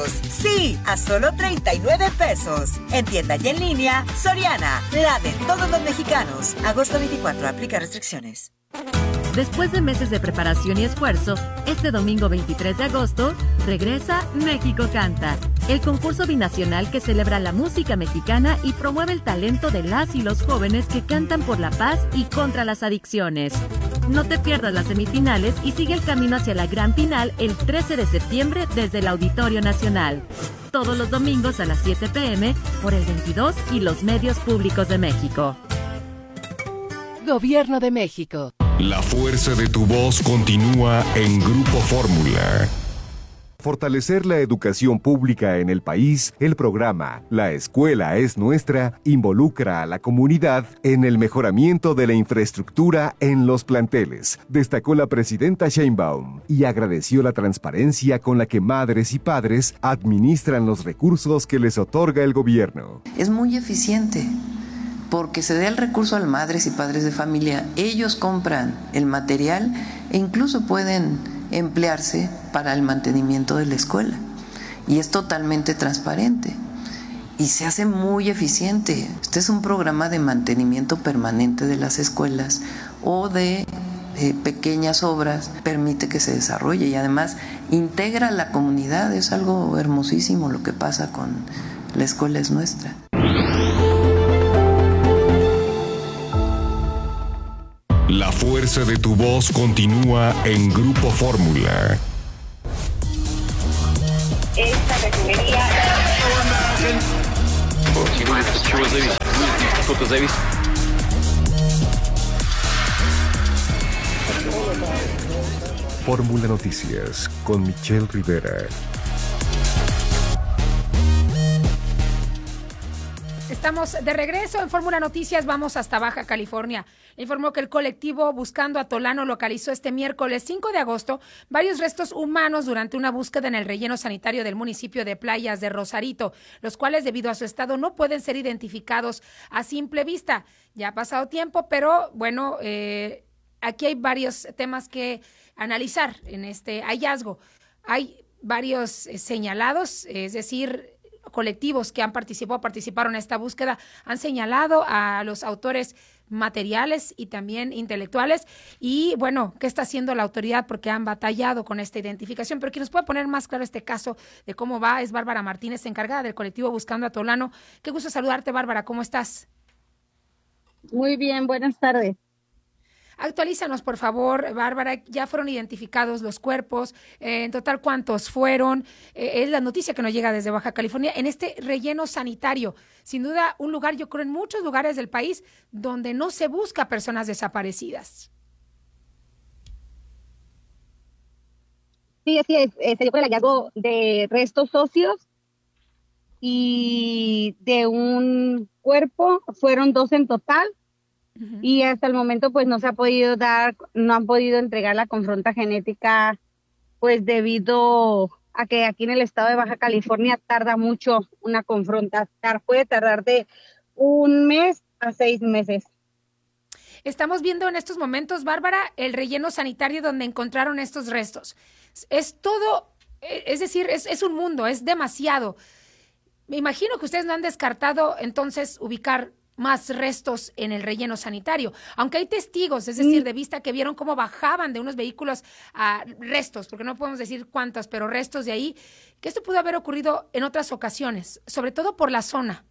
kilos. Sí, a solo 39 pesos. En tienda y en línea, Soriana, la de todos los mexicanos. Agosto 24, aplica restricciones. Después de meses de preparación y esfuerzo, este domingo 23 de agosto, regresa México Canta, el concurso binacional que celebra la música mexicana y promueve el talento de las y los jóvenes que cantan por la paz y contra las adicciones. No te pierdas las semifinales y sigue el camino hacia la gran final el 13 de septiembre desde el Auditorio Nacional. Todos los domingos a las 7 p.m. por el 22 y los medios públicos de México. Gobierno de México. La fuerza de tu voz continúa en Grupo Fórmula. Fortalecer la educación pública en el país, el programa La Escuela es Nuestra involucra a la comunidad en el mejoramiento de la infraestructura en los planteles, destacó la presidenta Sheinbaum y agradeció la transparencia con la que madres y padres administran los recursos que les otorga el gobierno. Es muy eficiente, porque se da el recurso a las madres y padres de familia, ellos compran el material e incluso pueden emplearse para el mantenimiento de la escuela. Y es totalmente transparente y se hace muy eficiente. Este es un programa de mantenimiento permanente de las escuelas o de pequeñas obras, permite que se desarrolle y además integra a la comunidad. Es algo hermosísimo lo que pasa con La Escuela es Nuestra. La fuerza de tu voz continúa en Grupo Fórmula. Esta refinería... Fórmula Noticias con Michelle Rivera. Estamos de regreso en Fórmula Noticias, vamos hasta Baja California. Informó que el colectivo Buscando a Tolano localizó este miércoles 5 de agosto varios restos humanos durante una búsqueda en el relleno sanitario del municipio de Playas de Rosarito, los cuales debido a su estado no pueden ser identificados a simple vista. Ya ha pasado tiempo, pero bueno, aquí hay varios temas que analizar en este hallazgo. Hay varios señalados, es decir, colectivos que participaron en esta búsqueda, han señalado a los autores materiales y también intelectuales y bueno, ¿qué está haciendo la autoridad? Porque han batallado con esta identificación, pero quien nos puede poner más claro este caso de cómo va es Bárbara Martínez, encargada del colectivo Buscando a Tolano. Qué gusto saludarte, Bárbara, ¿cómo estás? Muy bien, buenas tardes. Actualízanos, por favor, Bárbara, ya fueron identificados los cuerpos, en total, ¿cuántos fueron? Es la noticia que nos llega desde Baja California, en este relleno sanitario. Sin duda, un lugar, yo creo, en muchos lugares del país donde no se busca personas desaparecidas. Sí, así es. Se dio el hallazgo de restos óseos y de un cuerpo, fueron 2 en total. Y hasta el momento pues no han podido entregar la confronta genética pues debido a que aquí en el estado de Baja California tarda mucho una confronta, puede tardar de 1 mes a 6 meses. Estamos viendo en estos momentos, Bárbara, el relleno sanitario donde encontraron estos restos. Es todo, es decir, es un mundo, es demasiado. Me imagino que ustedes no han descartado entonces ubicar más restos en el relleno sanitario, aunque hay testigos, es decir, de vista que vieron cómo bajaban de unos vehículos a restos, porque no podemos decir cuántos, pero restos de ahí, que esto pudo haber ocurrido en otras ocasiones, sobre todo por la zona.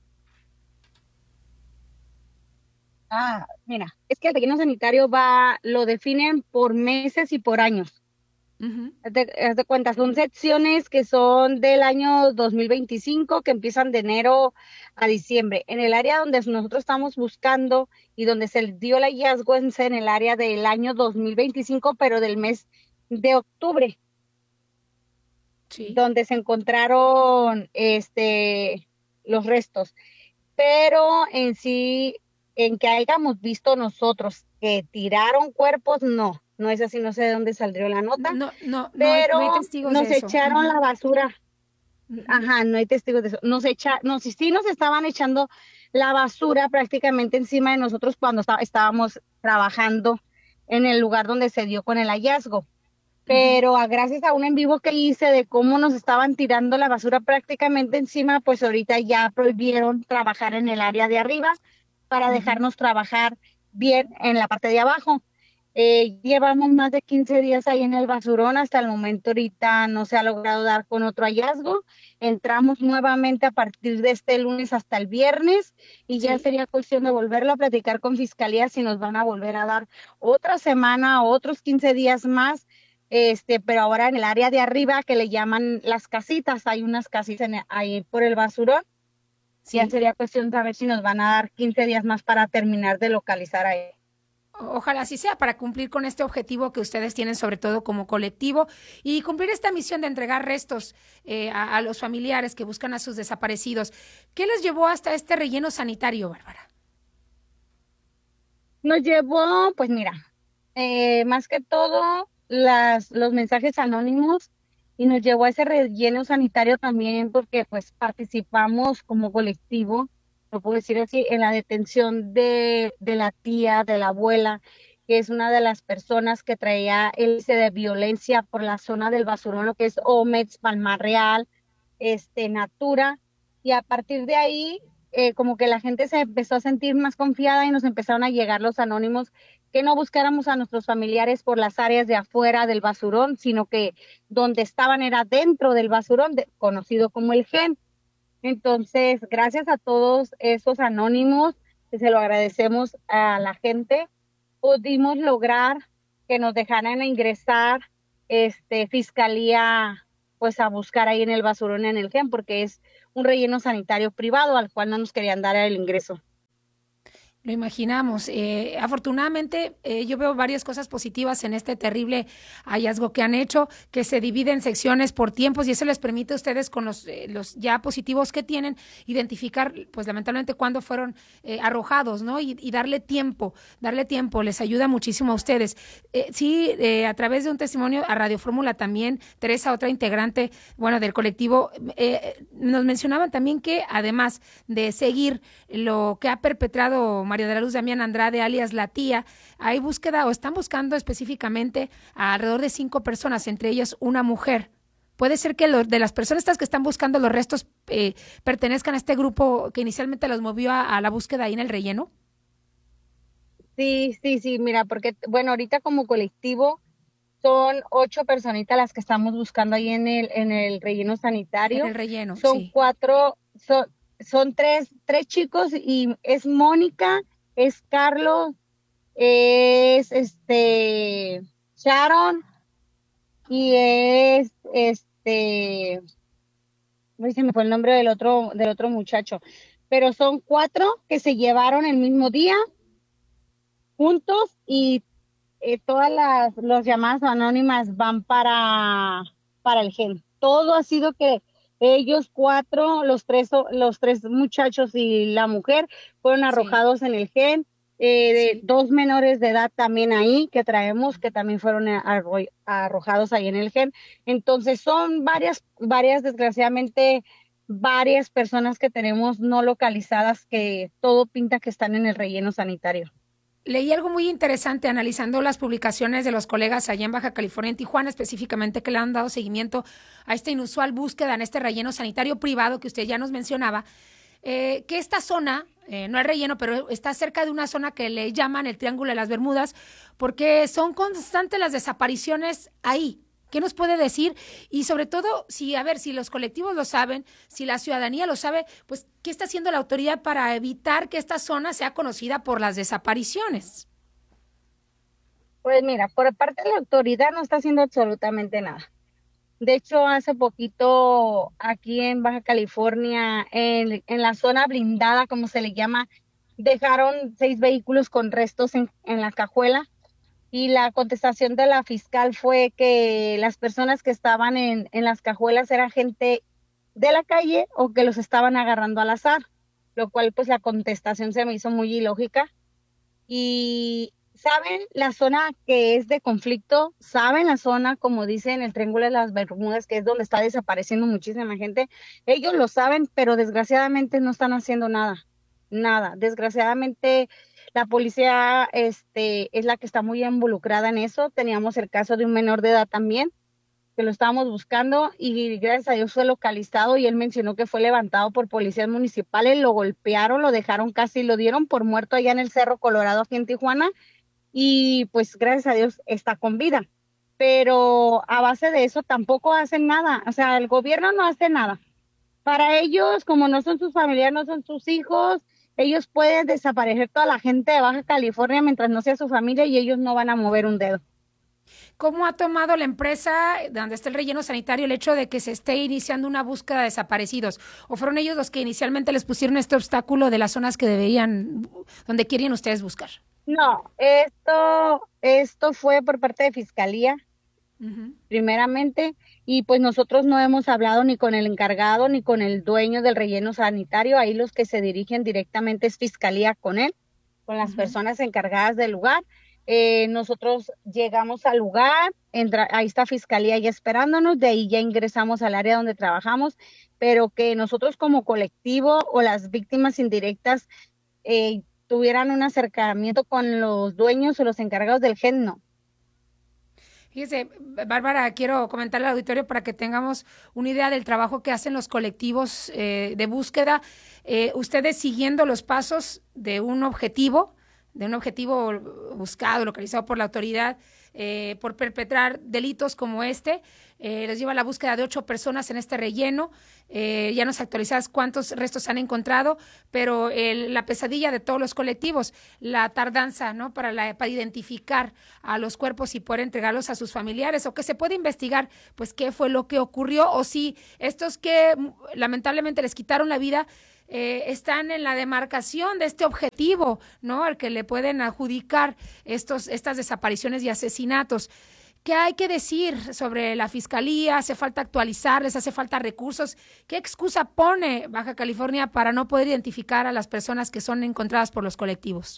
Mira, es que el relleno sanitario lo definen por meses y por años. Haz de cuenta, son secciones que son del año 2025, que empiezan de enero a diciembre. En el área donde nosotros estamos buscando y donde se dio el hallazgo es en el área del año 2025, pero del mes de octubre, sí, donde se encontraron los restos. Pero en sí, en que hayamos visto nosotros que tiraron cuerpos, no es así, no sé de dónde saldría la nota. Pero no hay testigos nos de eso. echaron la basura. No hay testigos de eso. Sí nos estaban echando la basura prácticamente encima de nosotros cuando estábamos trabajando en el lugar donde se dio con el hallazgo. pero gracias a un en vivo que hice de cómo nos estaban tirando la basura prácticamente encima, pues ahorita ya prohibieron trabajar en el área de arriba para dejarnos trabajar bien en la parte de abajo. Llevamos más de 15 días ahí en el basurón, hasta el momento ahorita no se ha logrado dar con otro hallazgo. Entramos nuevamente a partir de este lunes hasta el viernes y ya sería cuestión de volverlo a platicar con Fiscalía si nos van a volver a dar otra semana, otros 15 días más, pero ahora en el área de arriba que le llaman las casitas, hay unas casitas ahí por el basurón. Sí. Ya sería cuestión de ver si nos van a dar 15 días más para terminar de localizar a él. Ojalá así sea, para cumplir con este objetivo que ustedes tienen, sobre todo como colectivo, y cumplir esta misión de entregar restos a los familiares que buscan a sus desaparecidos. ¿Qué les llevó hasta este relleno sanitario, Bárbara? Nos llevó, pues mira, más que todo los mensajes anónimos, y nos llevó a ese relleno sanitario también porque pues participamos como colectivo, lo puedo decir así, en la detención de la tía, de la abuela, que es una de las personas que traía el índice de violencia por la zona del basurón, lo que es Omex, Palmar Real, Natura, y a partir de ahí como que la gente se empezó a sentir más confiada y nos empezaron a llegar los anónimos que no buscáramos a nuestros familiares por las áreas de afuera del basurón, sino que donde estaban era dentro del basurón, conocido como el GEN. Entonces, gracias a todos esos anónimos, que se lo agradecemos a la gente, pudimos lograr que nos dejaran ingresar Fiscalía pues a buscar ahí en el basurón en el GEN, porque es un relleno sanitario privado al cual no nos querían dar el ingreso. Lo imaginamos. Afortunadamente, yo veo varias cosas positivas en este terrible hallazgo que han hecho, que se divide en secciones por tiempos y eso les permite a ustedes con los ya positivos que tienen identificar, pues lamentablemente, cuándo fueron arrojados, ¿no? Y darle tiempo, les ayuda muchísimo a ustedes. A través de un testimonio a Radio Fórmula también, Teresa, otra integrante, del colectivo, nos mencionaban también que además de seguir lo que ha perpetrado María de la Luz Damián Andrade, alias La Tía, hay búsqueda o están buscando específicamente a alrededor de 5 personas, entre ellas una mujer. ¿Puede ser que de las personas estas que están buscando los restos pertenezcan a este grupo que inicialmente los movió a la búsqueda ahí en el relleno? Sí, mira, porque, ahorita como colectivo son 8 personitas las que estamos buscando ahí en el relleno sanitario. En el relleno, son 4, son tres chicos y es Mónica, es Carlos, es Sharon y es no se me fue el nombre del otro muchacho, pero son 4 que se llevaron el mismo día juntos y todas las llamadas anónimas van para el GEN. Todo ha sido que ellos 4, los tres muchachos y la mujer fueron arrojados en el GEN, 2 menores de edad también ahí que traemos, que también fueron arrojados ahí en el GEN. Entonces son varias, desgraciadamente, varias personas que tenemos no localizadas que todo pinta que están en el relleno sanitario. Leí algo muy interesante analizando las publicaciones de los colegas allá en Baja California, en Tijuana específicamente, que le han dado seguimiento a esta inusual búsqueda en este relleno sanitario privado que usted ya nos mencionaba, que esta zona, no es relleno, pero está cerca de una zona que le llaman el Triángulo de las Bermudas, porque son constantes las desapariciones ahí. ¿Qué nos puede decir? Y sobre todo, si los colectivos lo saben, si la ciudadanía lo sabe, pues, ¿qué está haciendo la autoridad para evitar que esta zona sea conocida por las desapariciones? Pues mira, por parte de la autoridad no está haciendo absolutamente nada. De hecho, hace poquito aquí en Baja California, en la zona blindada, como se le llama, dejaron 6 vehículos con restos en la cajuela. Y la contestación de la fiscal fue que las personas que estaban en las cajuelas eran gente de la calle o que los estaban agarrando al azar, lo cual pues la contestación se me hizo muy ilógica. Y saben la zona que es de conflicto, saben la zona, como dicen, el Triángulo de las Bermudas, que es donde está desapareciendo muchísima gente. Ellos lo saben, pero desgraciadamente no están haciendo nada. Desgraciadamente La policía es la que está muy involucrada en eso. Teníamos el caso de un menor de edad también, que lo estábamos buscando y gracias a Dios fue localizado y él mencionó que fue levantado por policías municipales, lo golpearon, lo dejaron casi, lo dieron por muerto allá en el Cerro Colorado, aquí en Tijuana, y pues gracias a Dios está con vida. Pero a base de eso tampoco hacen nada, o sea, el gobierno no hace nada. Para ellos, como no son sus familiares, no son sus hijos, ellos pueden desaparecer toda la gente de Baja California mientras no sea su familia y ellos no van a mover un dedo. ¿Cómo ha tomado la empresa donde está el relleno sanitario el hecho de que se esté iniciando una búsqueda de desaparecidos? ¿O fueron ellos los que inicialmente les pusieron este obstáculo de las zonas que donde querían ustedes buscar? No, esto fue por parte de Fiscalía, primeramente, y pues nosotros no hemos hablado ni con el encargado ni con el dueño del relleno sanitario. Ahí los que se dirigen directamente es Fiscalía con él, con las personas encargadas del lugar. Nosotros llegamos al lugar, ahí está Fiscalía ya esperándonos, de ahí ya ingresamos al área donde trabajamos, pero que nosotros como colectivo o las víctimas indirectas tuvieran un acercamiento con los dueños o los encargados del GEN, no. Fíjese, Bárbara, quiero comentarle al auditorio para que tengamos una idea del trabajo que hacen los colectivos de búsqueda. Ustedes siguiendo los pasos de un objetivo buscado, localizado por la autoridad por perpetrar delitos como les lleva a la búsqueda de 8 personas en este relleno. Ya nos actualizas cuántos restos han encontrado, pero la pesadilla de todos los colectivos, la tardanza, ¿no? para identificar a los cuerpos y poder entregarlos a sus familiares, o que se puede investigar, pues, qué fue lo que ocurrió, o si estos que lamentablemente les quitaron la vida están en la demarcación de este objetivo, ¿no? Al que le pueden adjudicar estas desapariciones y asesinatos. ¿Qué hay que decir sobre la Fiscalía? ¿Hace falta actualizarles? ¿Hace falta recursos? ¿Qué excusa pone Baja California para no poder identificar a las personas que son encontradas por los colectivos?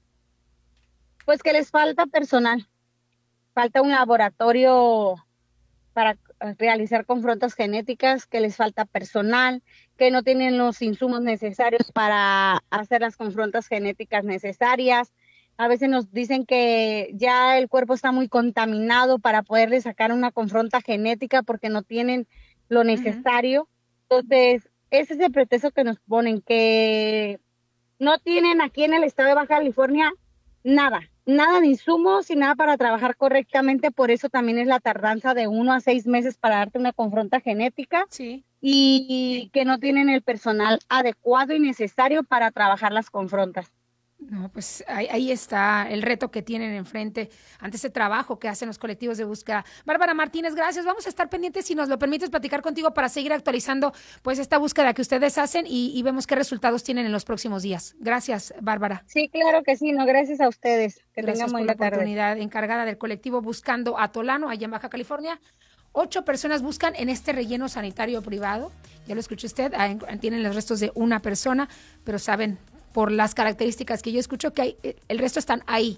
Pues que les falta personal. Falta un laboratorio para realizar confrontas genéticas, que les falta personal, que no tienen los insumos necesarios para hacer las confrontas genéticas necesarias. A veces nos dicen que ya el cuerpo está muy contaminado para poderle sacar una confronta genética porque no tienen lo necesario. Entonces, ese es el pretexto que nos ponen, que no tienen aquí en el estado de Baja California nada de insumos y nada para trabajar correctamente. Por eso también es la tardanza de 1 a 6 meses para darte una confronta genética. Sí. Y que no tienen el personal adecuado y necesario para trabajar las confrontas. No, pues ahí está el reto que tienen enfrente ante ese trabajo que hacen los colectivos de búsqueda. Bárbara Martínez, gracias. Vamos a estar pendientes, si nos lo permites, platicar contigo para seguir actualizando pues esta búsqueda que ustedes hacen y vemos qué resultados tienen en los próximos días. Gracias, Bárbara. Sí, claro que sí. No, gracias a ustedes. Que gracias tengan por la buena tarde. Oportunidad encargada del colectivo Buscando a Tolano, allá en Baja California. 8 personas buscan en este relleno sanitario privado. Ya lo escuchó usted, tienen los restos de una persona, pero saben, por las características que yo escucho, que el resto están ahí,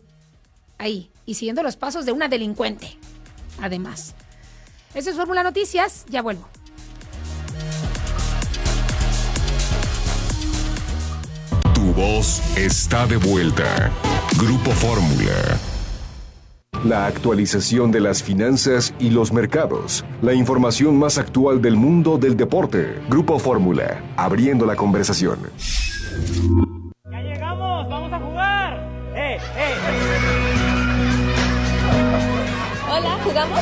y siguiendo los pasos de una delincuente, además. Eso es Fórmula Noticias, ya vuelvo. Tu voz está de vuelta. Grupo Fórmula. La actualización de las finanzas y los mercados. La información más actual del mundo del deporte. Grupo Fórmula, abriendo la conversación. ¡Ya llegamos! ¡Vamos a jugar! Hola, ¿jugamos?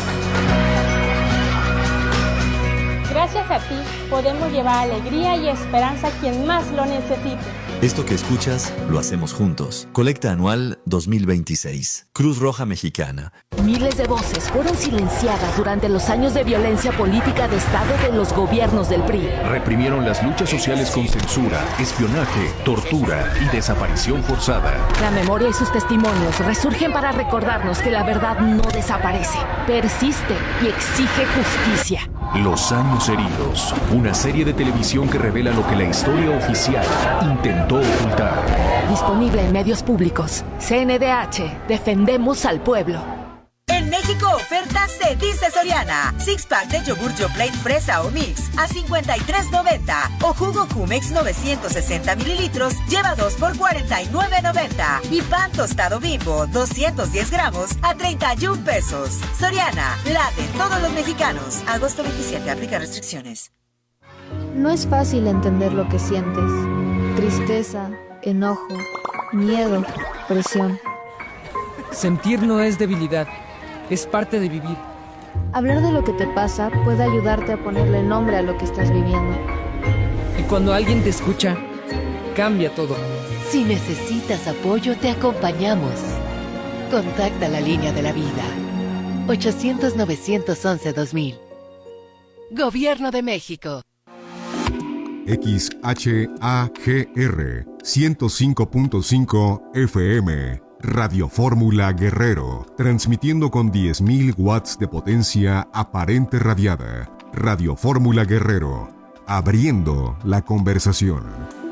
Gracias a ti podemos llevar alegría y esperanza a quien más lo necesite. Esto que escuchas, lo hacemos juntos. Colecta Anual 2026. Cruz Roja Mexicana. Miles de voces fueron silenciadas durante los años de violencia política de Estado de los gobiernos del PRI. Reprimieron las luchas sociales con censura, espionaje, tortura y desaparición forzada. La memoria y sus testimonios resurgen para recordarnos que la verdad no desaparece, persiste y exige justicia. Los años heridos. Una serie de televisión que revela lo que la historia oficial intentó ocultar. Disponible en medios públicos. CNDH. Defendemos al pueblo. En México oferta se dice Soriana. 6-pack de yogur Yoplait fresa o mix a $53.90. O jugo Jumex 960 mililitros lleva 2 por $49.90. Y pan tostado Bimbo 210 gramos a 31 pesos. Soriana, la de todos los mexicanos. Agosto 27, aplica restricciones. No es fácil entender lo que sientes. Tristeza, enojo, miedo, presión. Sentir no es debilidad, es parte de vivir. Hablar de lo que te pasa puede ayudarte a ponerle nombre a lo que estás viviendo. Y cuando alguien te escucha, cambia todo. Si necesitas apoyo, te acompañamos. Contacta la línea de la vida. 800-911-2000. Gobierno de México. XHAGR 105.5 FM. Radio Fórmula Guerrero, transmitiendo con 10.000 watts de potencia aparente radiada. Radio Fórmula Guerrero, abriendo la conversación.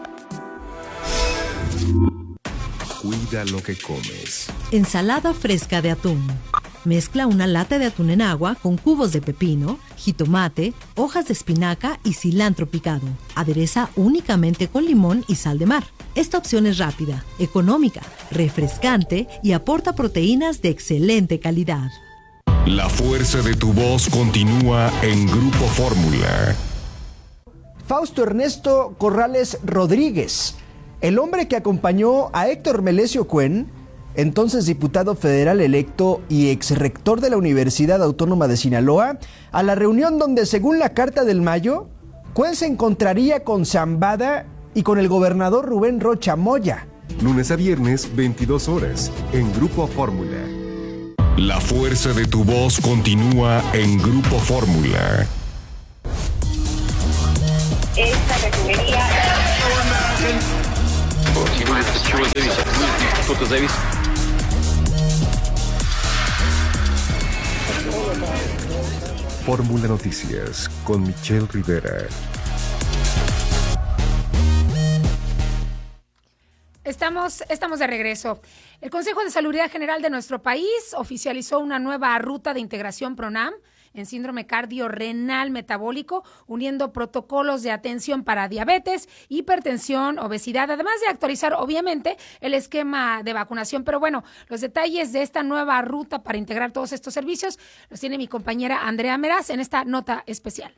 Cuida lo que comes. Ensalada fresca de atún. Mezcla una lata de atún en agua con cubos de pepino, jitomate, hojas de espinaca y cilantro picado. Adereza únicamente con limón y sal de mar. Esta opción es rápida, económica, refrescante y aporta proteínas de excelente calidad. La fuerza de tu voz continúa en Grupo Fórmula. Fausto Ernesto Corrales Rodríguez, el hombre que acompañó a Héctor Melesio Cuen, entonces diputado federal electo y exrector de la Universidad Autónoma de Sinaloa, a la reunión donde, según la Carta del Mayo, Cuen se encontraría con Zambada y con el gobernador Rubén Rocha Moya. Lunes a viernes, 22 horas, en Grupo Fórmula. La fuerza de tu voz continúa en Grupo Fórmula. Esta refinería... Fórmula Noticias con Michelle Rivera. Estamos de regreso. El Consejo de Salubridad General de nuestro país oficializó una nueva ruta de integración PRONAM en síndrome cardiorrenal metabólico, uniendo protocolos de atención para diabetes, hipertensión, obesidad, además de actualizar, obviamente, el esquema de vacunación. Pero bueno, los detalles de esta nueva ruta para integrar todos estos servicios los tiene mi compañera Andrea Meraz en esta nota especial.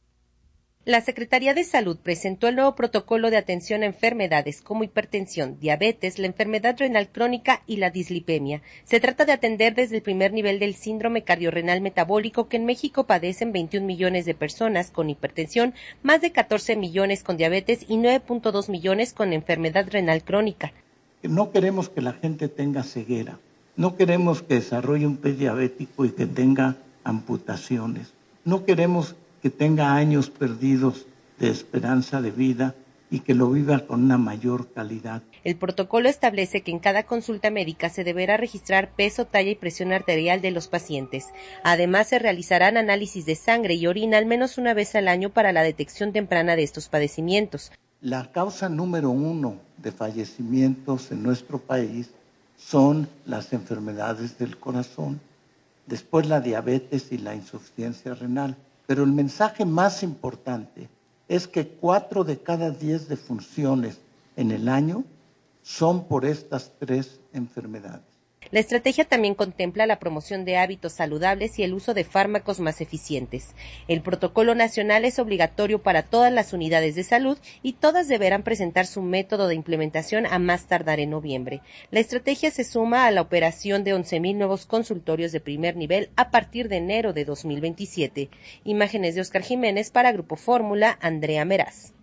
La Secretaría de Salud presentó el nuevo protocolo de atención a enfermedades como hipertensión, diabetes, la enfermedad renal crónica y la dislipemia. Se trata de atender desde el primer nivel del síndrome cardiorrenal metabólico, que en México padecen 21 millones de personas con hipertensión, más de 14 millones con diabetes y 9.2 millones con enfermedad renal crónica. No queremos que la gente tenga ceguera, no queremos que desarrolle un pie diabético y que tenga amputaciones, no queremos que tenga años perdidos de esperanza de vida y que lo viva con una mayor calidad. El protocolo establece que en cada consulta médica se deberá registrar peso, talla y presión arterial de los pacientes. Además, se realizarán análisis de sangre y orina al menos una vez al año para la detección temprana de estos padecimientos. La causa número 1 de fallecimientos en nuestro país son las enfermedades del corazón, después la diabetes y la insuficiencia renal. Pero el mensaje más importante es que 4 de cada 10 defunciones en el año son por estas 3 enfermedades. La estrategia también contempla la promoción de hábitos saludables y el uso de fármacos más eficientes. El protocolo nacional es obligatorio para todas las unidades de salud y todas deberán presentar su método de implementación a más tardar en noviembre. La estrategia se suma a la operación de 11,000 nuevos consultorios de primer nivel a partir de enero de 2027. Imágenes de Oscar Jiménez para Grupo Fórmula, Andrea Meraz.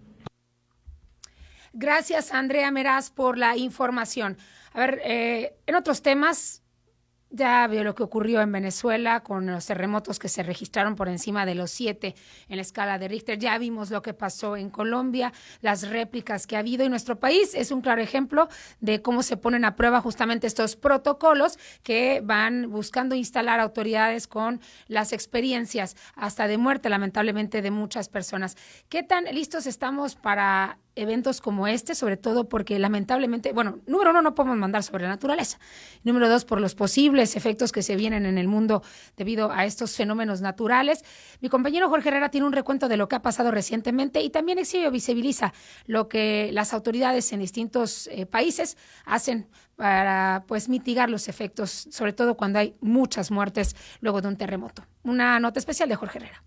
Gracias, Andrea Meraz, por la información. A ver, en otros temas, ya vio lo que ocurrió en Venezuela con los terremotos que se registraron por encima de los 7 en la escala de Richter. Ya vimos lo que pasó en Colombia, las réplicas que ha habido, y nuestro país es un claro ejemplo de cómo se ponen a prueba justamente estos protocolos que van buscando instalar autoridades con las experiencias hasta de muerte, lamentablemente, de muchas personas. ¿Qué tan listos estamos para eventos como este, sobre todo porque lamentablemente, bueno, número uno, no podemos mandar sobre la naturaleza. Número dos, por los posibles efectos que se vienen en el mundo debido a estos fenómenos naturales. Mi compañero Jorge Herrera tiene un recuento de lo que ha pasado recientemente y también exhibe o visibiliza lo que las autoridades en distintos países hacen para pues mitigar los efectos, sobre todo cuando hay muchas muertes luego de un terremoto. Una nota especial de Jorge Herrera.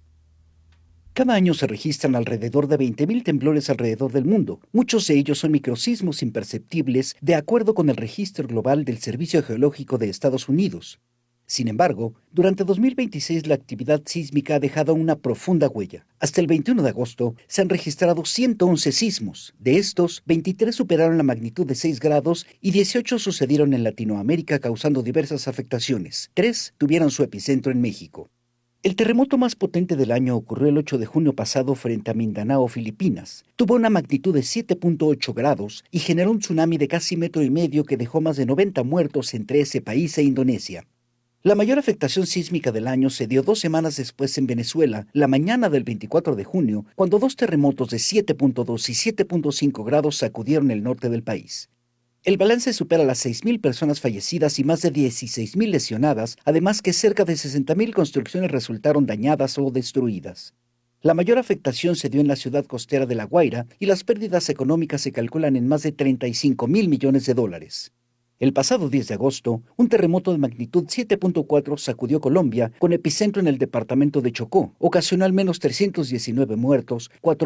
Cada año se registran alrededor de 20.000 temblores alrededor del mundo. Muchos de ellos son microsismos imperceptibles, de acuerdo con el registro global del Servicio Geológico de Estados Unidos. Sin embargo, durante 2026 la actividad sísmica ha dejado una profunda huella. Hasta el 21 de agosto se han registrado 111 sismos. De estos, 23 superaron la magnitud de 6 grados y 18 sucedieron en Latinoamérica causando diversas afectaciones. 3 tuvieron su epicentro en México. El terremoto más potente del año ocurrió el 8 de junio pasado frente a Mindanao, Filipinas. Tuvo una magnitud de 7.8 grados y generó un tsunami de casi 1,5 metros que dejó más de 90 muertos entre ese país e Indonesia. La mayor afectación sísmica del año se dio 2 semanas después en Venezuela, la mañana del 24 de junio, cuando 2 terremotos de 7.2 y 7.5 grados sacudieron el norte del país. El balance supera las 6.000 personas fallecidas y más de 16.000 lesionadas, además que cerca de 60.000 construcciones resultaron dañadas o destruidas. La mayor afectación se dio en la ciudad costera de La Guaira y las pérdidas económicas se calculan en más de 35.000 millones de dólares. El pasado 10 de agosto, un terremoto de magnitud 7.4 sacudió Colombia con epicentro en el departamento de Chocó. Ocasionó al menos 319 muertos,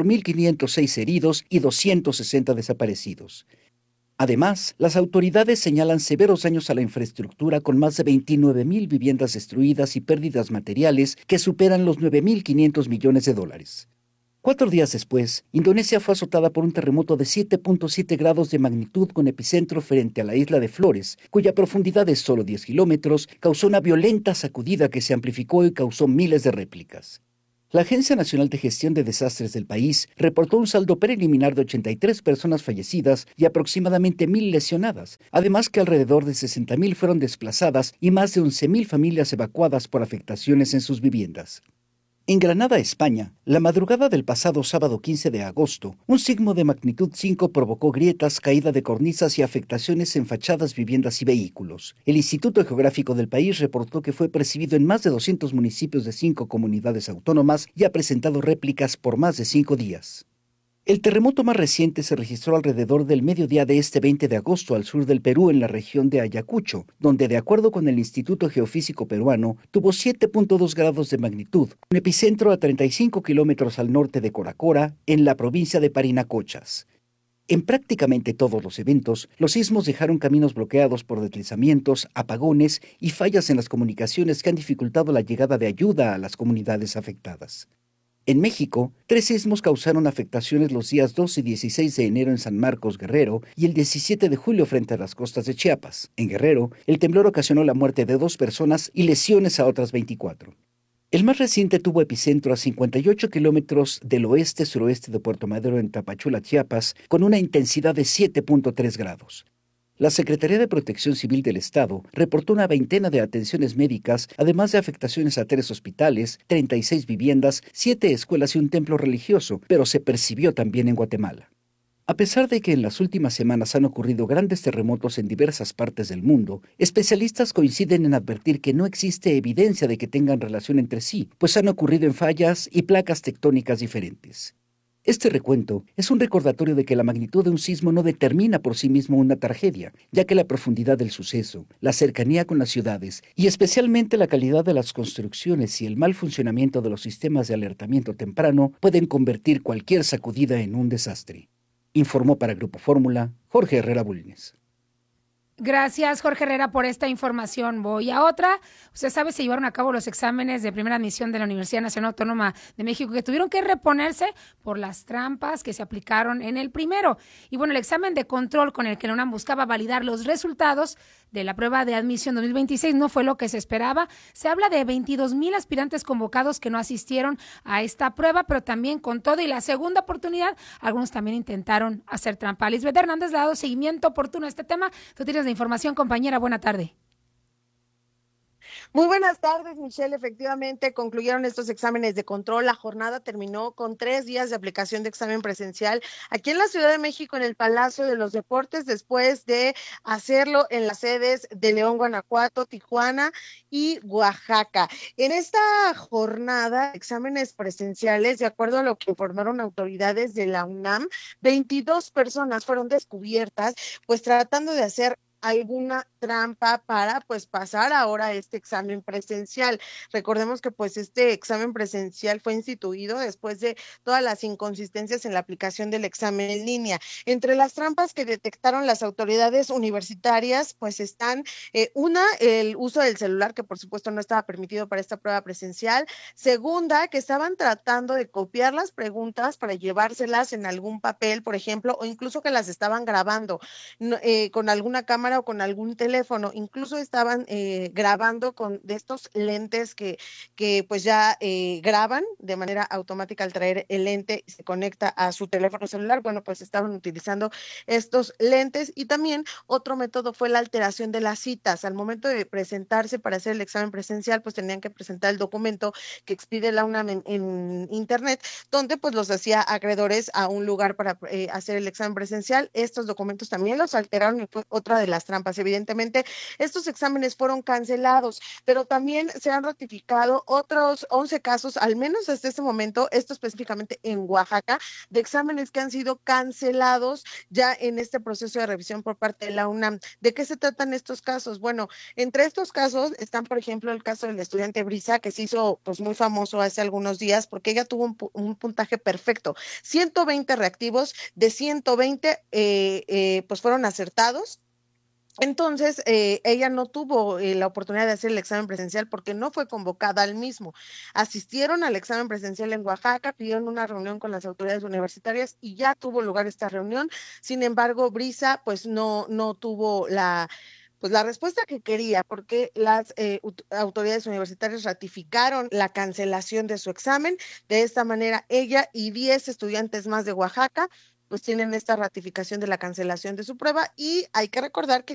4.506 heridos y 260 desaparecidos. Además, las autoridades señalan severos daños a la infraestructura con más de 29.000 viviendas destruidas y pérdidas materiales que superan los 9.500 millones de dólares. 4 días después, Indonesia fue azotada por un terremoto de 7.7 grados de magnitud con epicentro frente a la isla de Flores, cuya profundidad es solo 10 kilómetros, causó una violenta sacudida que se amplificó y causó miles de réplicas. La Agencia Nacional de Gestión de Desastres del país reportó un saldo preliminar de 83 personas fallecidas y aproximadamente 1.000 lesionadas, además que alrededor de 60.000 fueron desplazadas y más de 11.000 familias evacuadas por afectaciones en sus viviendas. En Granada, España, la madrugada del pasado sábado 15 de agosto, un sismo de magnitud 5 provocó grietas, caída de cornisas y afectaciones en fachadas, viviendas y vehículos. El Instituto Geográfico del país reportó que fue percibido en más de 200 municipios de 5 comunidades autónomas y ha presentado réplicas por más de 5 días. El terremoto más reciente se registró alrededor del mediodía de este 20 de agosto al sur del Perú, en la región de Ayacucho, donde, de acuerdo con el Instituto Geofísico Peruano, tuvo 7.2 grados de magnitud, un epicentro a 35 kilómetros al norte de Coracora, en la provincia de Parinacochas. En prácticamente todos los eventos, los sismos dejaron caminos bloqueados por deslizamientos, apagones y fallas en las comunicaciones que han dificultado la llegada de ayuda a las comunidades afectadas. En México, 3 sismos causaron afectaciones los días 2 y 16 de enero en San Marcos, Guerrero, y el 17 de julio frente a las costas de Chiapas. En Guerrero, el temblor ocasionó la muerte de 2 personas y lesiones a otras 24. El más reciente tuvo epicentro a 58 kilómetros del oeste-suroeste de Puerto Madero, en Tapachula, Chiapas, con una intensidad de 7.3 grados. La Secretaría de Protección Civil del Estado reportó una veintena de atenciones médicas, además de afectaciones a 3 hospitales, 36 viviendas, 7 escuelas y un templo religioso, pero se percibió también en Guatemala. A pesar de que en las últimas semanas han ocurrido grandes terremotos en diversas partes del mundo, especialistas coinciden en advertir que no existe evidencia de que tengan relación entre sí, pues han ocurrido en fallas y placas tectónicas diferentes. Este recuento es un recordatorio de que la magnitud de un sismo no determina por sí mismo una tragedia, ya que la profundidad del suceso, la cercanía con las ciudades y especialmente la calidad de las construcciones y el mal funcionamiento de los sistemas de alertamiento temprano pueden convertir cualquier sacudida en un desastre. Informó para Grupo Fórmula, Jorge Herrera Bulnes. Gracias, Jorge Herrera, por esta información. Voy a otra. Usted sabe, se llevaron a cabo los exámenes de primera admisión de la Universidad Nacional Autónoma de México, que tuvieron que reponerse por las trampas que se aplicaron en el primero. Y bueno, el examen de control con el que la UNAM buscaba validar los resultados de la prueba de admisión 2026 no fue lo que se esperaba. Se habla de 22,000 aspirantes convocados que no asistieron a esta prueba, pero también con todo y la segunda oportunidad, algunos también intentaron hacer trampa. Lisbeth Hernández le ha dado seguimiento oportuno a este tema. Tú tienes la información, compañera. Buena tarde. Muy buenas tardes, Michelle. Efectivamente, concluyeron estos exámenes de control. La jornada terminó con 3 días de aplicación de examen presencial aquí en la Ciudad de México, en el Palacio de los Deportes, después de hacerlo en las sedes de León, Guanajuato, Tijuana y Oaxaca. En esta jornada, exámenes presenciales, de acuerdo a lo que informaron autoridades de la UNAM, 22 personas fueron descubiertas, pues tratando de hacer alguna trampa para pues pasar ahora este examen presencial. Recordemos que pues este examen presencial fue instituido después de todas las inconsistencias en la aplicación del examen en línea. Entre las trampas que detectaron las autoridades universitarias pues están el uso del celular, que por supuesto no estaba permitido para esta prueba presencial. Segunda, que estaban tratando de copiar las preguntas para llevárselas en algún papel, por ejemplo, o incluso que las estaban grabando con alguna cámara o con algún teléfono. Incluso estaban grabando con de estos lentes que pues ya graban de manera automática. Al traer el lente se conecta a su teléfono celular. Bueno, pues estaban utilizando estos lentes. Y también otro método fue la alteración de las citas. Al momento de presentarse para hacer el examen presencial, pues tenían que presentar el documento que expide la UNAM en internet, donde pues los hacía acreedores a un lugar para hacer el examen presencial. Estos documentos también los alteraron y fue otra de las trampas. Evidentemente, estos exámenes fueron cancelados, pero también se han ratificado otros 11 casos, al menos hasta este momento, esto específicamente en Oaxaca, de exámenes que han sido cancelados ya en este proceso de revisión por parte de la UNAM. ¿De qué se tratan estos casos? Bueno, entre estos casos están, por ejemplo, el caso del estudiante Brisa, que se hizo pues muy famoso hace algunos días porque ella tuvo un puntaje perfecto. 120 reactivos de 120 pues fueron acertados. Entonces, ella no tuvo la oportunidad de hacer el examen presencial porque no fue convocada al mismo. Asistieron al examen presencial en Oaxaca, pidieron una reunión con las autoridades universitarias y ya tuvo lugar esta reunión. Sin embargo, Brisa pues no tuvo la respuesta que quería, porque las autoridades universitarias ratificaron la cancelación de su examen. De esta manera, ella y 10 estudiantes más de Oaxaca pues tienen esta ratificación de la cancelación de su prueba. Y hay que recordar que